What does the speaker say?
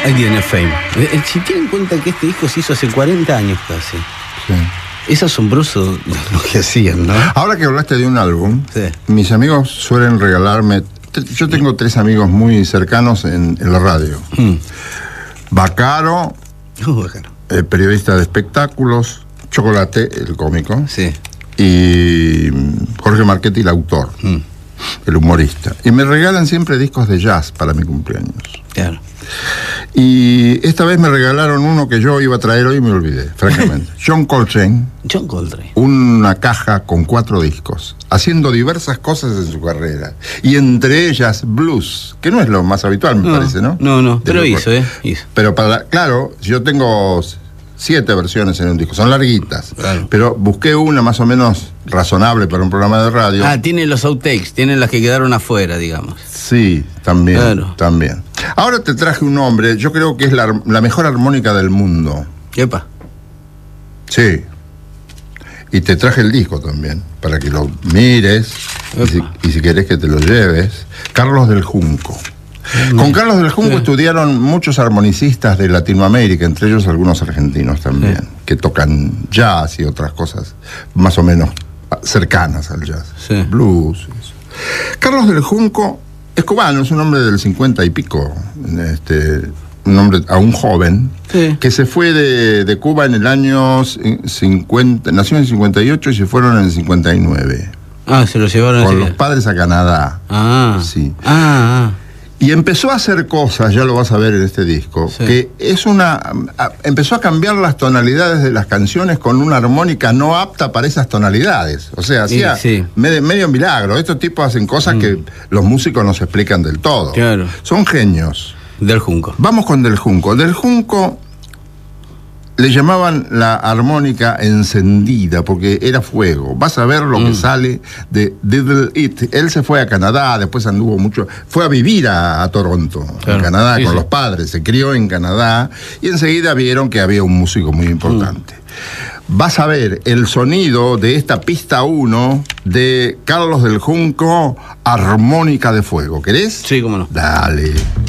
IDN Fame. Si tienen en cuenta que este disco se hizo hace 40 años casi. Sí. Es asombroso lo que hacían, ¿no? Ahora que hablaste de un álbum, Sí. mis amigos suelen regalarme... Yo tengo 3 amigos muy cercanos en la radio. Bacaro, Bacaro. el periodista de espectáculos, Chocolate, el cómico, Sí. y Jorge Marchetti, el autor, el humorista. Y me regalan siempre discos de jazz para mi cumpleaños. Claro. Y esta vez me regalaron uno que yo iba a traer hoy y me olvidé, francamente. John Coltrane, John Coltrane. una caja con 4 discos, haciendo diversas cosas en su carrera. Y entre ellas blues, que no es lo más habitual, me parece, ¿no? No, pero hizo. Pero claro, yo tengo 7 versiones en un disco, son larguitas. Claro. Pero busqué una más o menos razonable para un programa de radio. Tiene los outtakes, tiene las que quedaron afuera, digamos. Sí, también, Claro. también. Ahora te traje un hombre, yo creo que es la mejor armónica del mundo. Epa. Sí. Y te traje el disco también, para que lo mires y si querés que te lo lleves. Carlos del Junco. Con Carlos del Junco estudiaron muchos armonicistas de Latinoamérica, entre ellos algunos argentinos también, que tocan jazz y otras cosas más o menos cercanas al jazz. Sí. Blues. Eso. Carlos del Junco es cubano, es un hombre del 50 y pico, un hombre aún joven, que se fue de Cuba en el año 50, nació en el 58 y se fueron en el 59. Se lo llevaron con los padres a Canadá. Sí. Y empezó a hacer cosas, ya lo vas a ver en este disco, que es empezó a cambiar las tonalidades de las canciones con una armónica no apta para esas tonalidades. O sea, hacía medio milagro. Estos tipos hacen cosas que los músicos no se explican del todo. Claro. Son genios. Del Junco. Vamos con Del Junco. Del Junco le llamaban la armónica encendida porque era fuego. Vas a ver lo que sale de Diddle It. Él se fue a Canadá, después anduvo mucho, fue a vivir a Toronto, en Canadá, con los padres, se crió en Canadá y enseguida vieron que había un músico muy importante. Vas a ver el sonido de esta pista 1 de Carlos del Junco, Armónica de Fuego. ¿Querés? Sí, cómo no. Dale.